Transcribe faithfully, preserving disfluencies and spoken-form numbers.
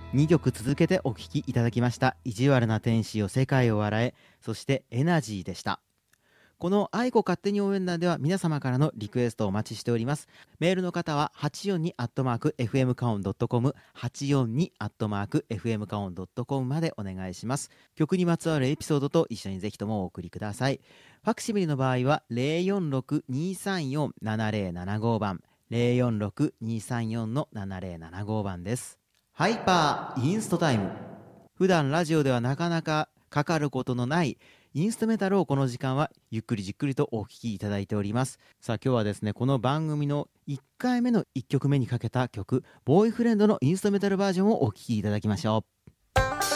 にきょく続けてお聴きいただきました。意地悪な天使よ世界を笑え、そしてエナジーでした。この愛子勝手に応援団では皆様からのリクエストをお待ちしております。メールの方は はちよんに アットマーク エフエム カオン ドットコム はちよんに アットマーク エフエム カオン ドットコム までお願いします。曲にまつわるエピソードと一緒にぜひともお送りください。ファクシミリの場合は ゼロよんろく にさんよん ななゼロななご 番 ゼロよんろく にさんよん ななゼロななご 番です。ハイパーインストタイム。普段ラジオではなかなかかかることのないインストメタルをこの時間はゆっくりじっくりとお聴きいただいております。さあ今日はですね、この番組のいっかいめのいっきょくめにかけた曲、ボーイフレンドのインストメタルバージョンをお聴きいただきましょう。